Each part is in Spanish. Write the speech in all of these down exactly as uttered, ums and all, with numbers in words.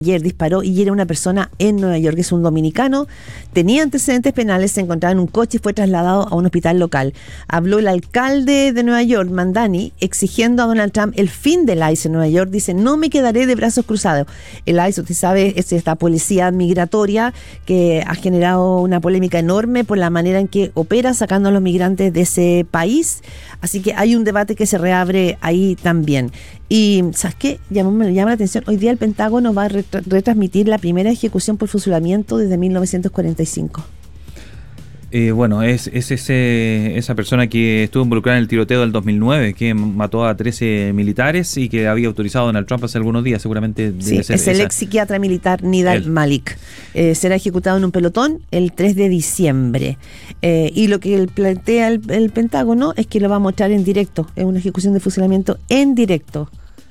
Ayer disparó y hiere a una persona en Nueva York. Es un dominicano, tenía antecedentes penales, se encontraba en un coche y fue trasladado a un hospital local. Habló el alcalde de Nueva York, Mandani, exigiendo a Donald Trump el fin del I C E en Nueva York. Dice, no me quedaré de brazos cruzados. El I C E, usted sabe, es esta policía migratoria que ha generado una polémica enorme por la manera en que opera sacando a los migrantes de ese país. Así que hay un debate que se reabre ahí también. Y, ¿sabes qué? Llama, me llama la atención. Hoy día el Pentágono va a retra- retransmitir la primera ejecución por fusilamiento desde mil novecientos cuarenta y cinco. Eh, bueno, es, es ese, esa persona que estuvo involucrada en el tiroteo del dos mil nueve, que mató a trece militares y que había autorizado a Donald Trump hace algunos días, seguramente debe sí, ser es el esa. ex psiquiatra militar Nidal Él. Malik. Eh, será ejecutado en un pelotón el tres de diciembre. Eh, y lo que plantea el, el Pentágono es que lo va a mostrar en directo. Es una ejecución de fusilamiento en directo.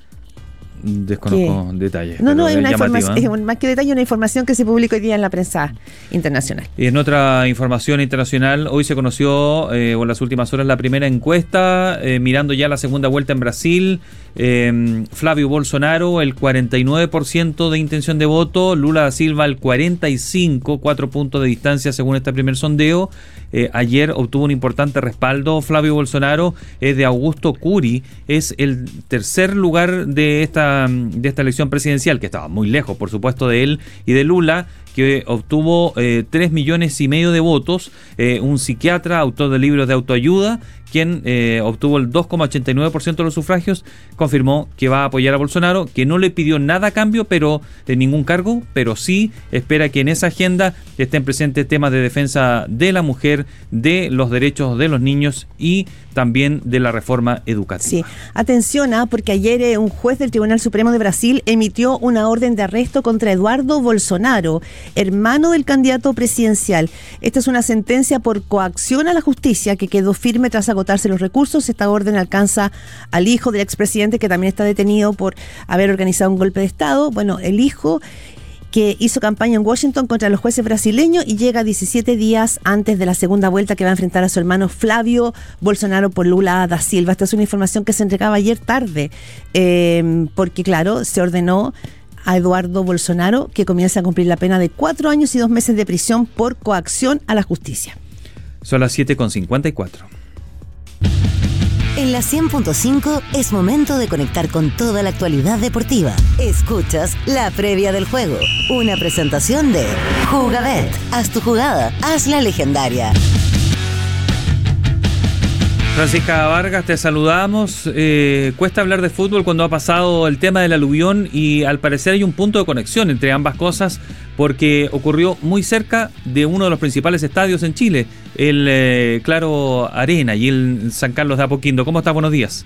Desconozco detalles. No, no, es es una información, ¿eh? es un, más que detalle, una información que se publicó hoy día en la prensa internacional. Y en otra información internacional, hoy se conoció, eh, o en las últimas horas, la primera encuesta, eh, mirando ya la segunda vuelta en Brasil. Eh, Flavio Bolsonaro, el cuarenta y nueve por ciento de intención de voto, Lula da Silva, el cuarenta y cinco, cuatro puntos de distancia según este primer sondeo. Eh, ayer obtuvo un importante respaldo. Flavio Bolsonaro es de Augusto Curi, es el tercer lugar de esta, de esta elección presidencial, que estaba muy lejos, por supuesto, de él y de Lula, que obtuvo eh, tres millones y medio de votos, eh, un psiquiatra, autor de libros de autoayuda, quien eh, obtuvo el dos coma ochenta y nueve por ciento de los sufragios, confirmó que va a apoyar a Bolsonaro, que no le pidió nada a cambio, pero de ningún cargo, pero sí espera que en esa agenda estén presentes temas de defensa de la mujer, de los derechos de los niños y también de la reforma educativa. Sí, atención, ¿ah? porque ayer eh, un juez del Tribunal Supremo de Brasil emitió una orden de arresto contra Eduardo Bolsonaro, hermano del candidato presidencial. Esta es una sentencia por coacción a la justicia que quedó firme tras agotarse los recursos. Esta orden alcanza al hijo del expresidente, que también está detenido por haber organizado un golpe de Estado. Bueno, el hijo que hizo campaña en Washington contra los jueces brasileños y llega diecisiete días antes de la segunda vuelta que va a enfrentar a su hermano Flavio Bolsonaro por Lula da Silva. Esta es una información que se entregaba ayer tarde, eh, porque claro, se ordenó a Eduardo Bolsonaro que comience a cumplir la pena de cuatro años y dos meses de prisión por coacción a la justicia. Son las siete con cincuenta y cuatro. En la cien punto cinco es momento de conectar con toda la actualidad deportiva. Escuchas la previa del juego, una presentación de Jugabet. Haz tu jugada, hazla legendaria. Francisca Vargas, te saludamos. Eh, cuesta hablar de fútbol cuando ha pasado el tema del aluvión y al parecer hay un punto de conexión entre ambas cosas porque ocurrió muy cerca de uno de los principales estadios en Chile, el eh, Claro Arena y el San Carlos de Apoquindo. ¿Cómo estás? Buenos días.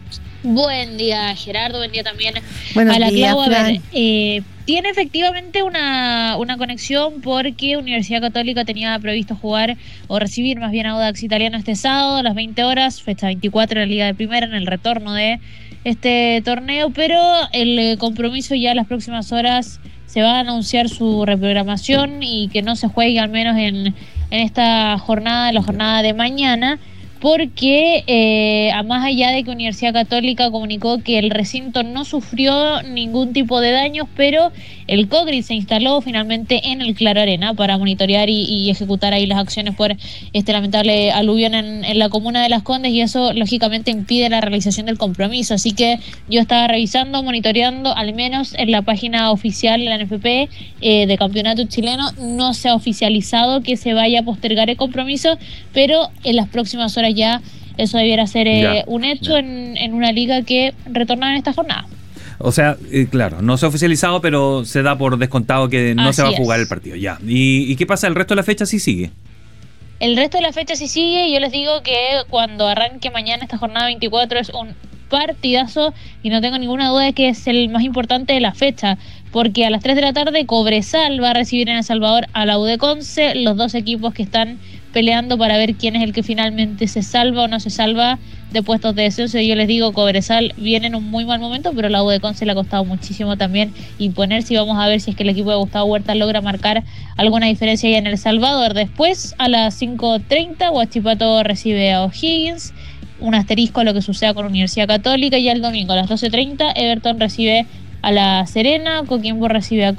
Buen día, Gerardo. Buen día también Buenos a la días, Clau. A Fran. ver, eh, tiene efectivamente una, una conexión porque Universidad Católica tenía previsto jugar o recibir más bien a Audax Italiano este sábado a las veinte horas, fecha veinticuatro en la Liga de Primera, en el retorno de este torneo, pero el eh, compromiso ya en las próximas horas se va a anunciar su reprogramación y que no se juegue al menos en, en esta jornada, la jornada de mañana, porque eh, a más allá de que Universidad Católica comunicó que el recinto no sufrió ningún tipo de daños, pero el COGRI se instaló finalmente en el Claro Arena para monitorear y, y ejecutar ahí las acciones por este lamentable aluvión en, en la comuna de Las Condes, y eso lógicamente impide la realización del compromiso. Así que yo estaba revisando, monitoreando, al menos en la página oficial de la N F P eh, de Campeonato Chileno no se ha oficializado que se vaya a postergar el compromiso, pero en las próximas horas ya eso debiera ser eh, Ya, un hecho ya. en, en una liga que retorna en esta jornada. O sea, eh, claro, no se ha oficializado, pero se da por descontado que no Así se va a jugar es. el partido. Ya. ¿Y, ¿Y qué pasa? ¿El resto de la fecha sí sigue? El resto de la fecha sí sigue. Yo les digo que cuando arranque mañana esta jornada veinticuatro es un partidazo y no tengo ninguna duda de que es el más importante de la fecha, porque a las tres de la tarde Cobresal va a recibir en El Salvador a la U de Conce, los dos equipos que están peleando para ver quién es el que finalmente se salva o no se salva de puestos de descenso. Yo les digo, Cobresal viene en un muy mal momento, pero la U de Conce le ha costado muchísimo también imponerse, y vamos a ver si es que el equipo de Gustavo Huerta logra marcar alguna diferencia ya en El Salvador. Después, a las cinco treinta, Huachipato recibe a O'Higgins, un asterisco a lo que suceda con Universidad Católica, y el domingo a las doce treinta Everton recibe a La Serena, Coquimbo recibe a